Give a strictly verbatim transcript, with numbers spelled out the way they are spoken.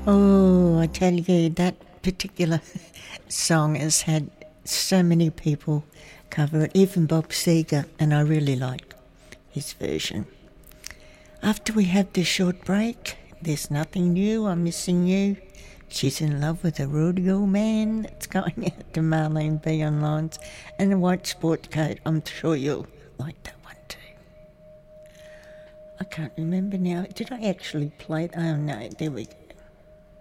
Oh, I tell you, that particular song has had so many people cover it, even Bob Seger, and I really like his version. After we have this short break, There's Nothing New, I'm Missing You. She's in love with a rodeo man. That's going out to Marlene B on lines. And a white sport coat. I'm sure you'll like that one too. I can't remember now. Did I actually play? Oh no, there we go.